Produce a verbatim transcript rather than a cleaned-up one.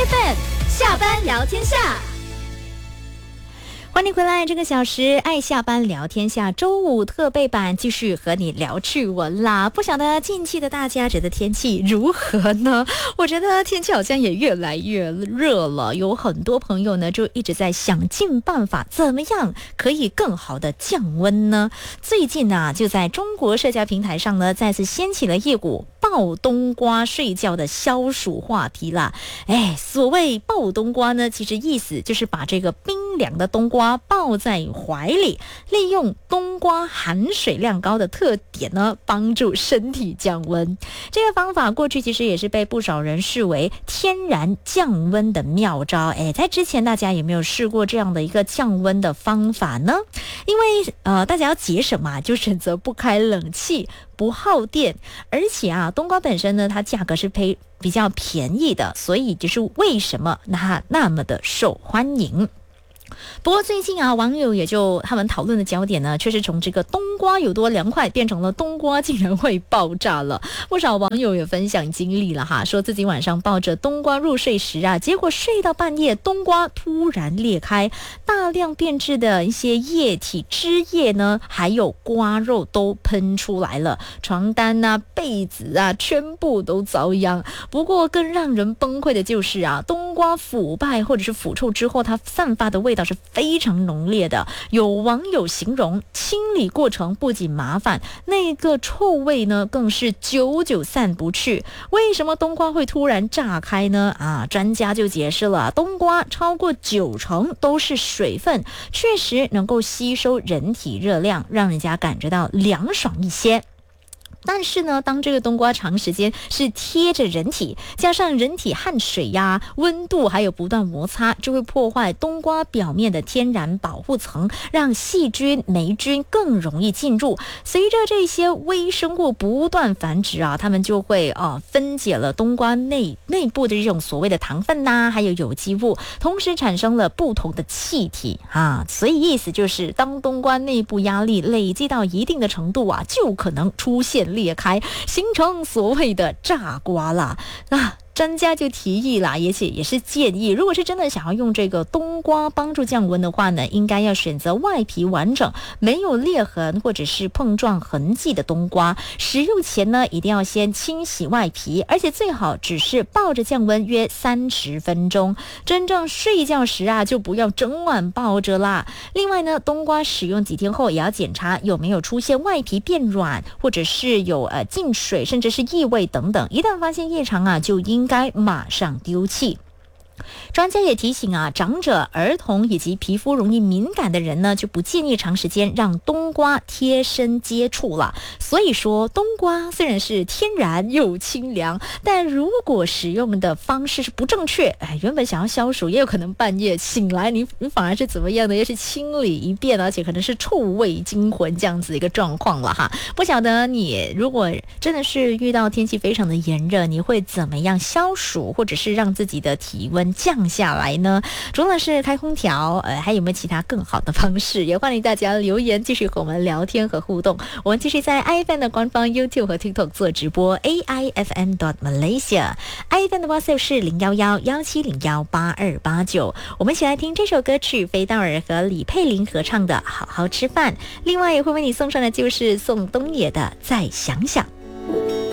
F M 下班聊天下。欢迎回来，这个小时爱下班聊天下周五特备版继续和你聊趣闻啦。不晓得近期的大家觉得天气如何呢？我觉得天气好像也越来越热了，有很多朋友呢就一直在想尽办法怎么样可以更好的降温呢。最近啊，就在中国社交平台上呢再次掀起了一股抱冬瓜睡觉的消暑话题啦。哎，所谓抱冬瓜呢，其实意思就是把这个冰凉的冬瓜抱在怀里，利用冬瓜含水量高的特点呢，帮助身体降温。这个方法过去其实也是被不少人视为天然降温的妙招。哎，在之前大家有没有试过这样的一个降温的方法呢？因为呃，大家要节省嘛，就选择不开冷气，不耗电，而且啊，冬瓜本身呢，它价格是比比较便宜的，所以就是为什么它那么的受欢迎。不过最近啊，网友也就他们讨论的焦点呢，却是从这个冬瓜有多凉快变成了冬瓜竟然会爆炸了。不少网友也分享经历了哈，说自己晚上抱着冬瓜入睡时啊，结果睡到半夜，冬瓜突然裂开，大量变质的一些液体、汁液呢，还有瓜肉都喷出来了，床单啊、被子啊，全部都遭殃。不过更让人崩溃的就是啊，冬瓜腐败或者是腐臭之后，它散发的味道是非常浓烈的。有网友形容清理过程不仅麻烦，那个臭味呢更是久久散不去。为什么冬瓜会突然炸开呢？啊，专家就解释了，冬瓜超过九成都是水分，确实能够吸收人体热量，让人家感觉到凉爽一些。但是呢，当这个冬瓜长时间是贴着人体，加上人体汗水呀、温度还有不断摩擦，就会破坏冬瓜表面的天然保护层，让细菌、霉菌更容易进入。随着这些微生物不断繁殖啊，它们就会呃分解了冬瓜内内部的这种所谓的糖分呐、啊，还有有机物，同时产生了不同的气体啊。所以意思就是，当冬瓜内部压力累积到一定的程度啊，就可能出现裂开，形成所谓的炸瓜啦。啊，专家就提议啦，而且也是建议，如果是真的想要用这个冬瓜帮助降温的话呢，应该要选择外皮完整、没有裂痕或者是碰撞痕迹的冬瓜。食用前呢，一定要先清洗外皮，而且最好只是抱着降温约三十分钟。真正睡觉时啊，就不要整晚抱着啦。另外呢，冬瓜使用几天后，也要检查有没有出现外皮变软，或者是有呃进水，甚至是异味等等。一旦发现异常啊，就应该马上丢弃。专家也提醒啊，长者、儿童以及皮肤容易敏感的人呢，就不建议长时间让冬瓜贴身接触了。所以说，冬瓜虽然是天然又清凉，但如果使用的方式是不正确，哎，原本想要消暑，也有可能半夜醒来，你你反而是怎么样的，又是清理一遍，而且可能是臭味惊魂这样子一个状况了哈。不晓得你如果真的是遇到天气非常的炎热，你会怎么样消暑，或者是让自己的体温降下来呢？除了是开空调，呃，还有没有其他更好的方式？也欢迎大家留言继续和我们聊天和互动。我们继续在 I F M 的官方 YouTube 和 TikTok 做直播 A I F M dot Malaysia。 I F M 的 WhatsApp 是零幺幺幺七零幺八二八九。我们一起来听这首歌曲，飞道尔和李佩玲合唱的《好好吃饭》。另外也会为你送上的就是宋冬野的《再想想》。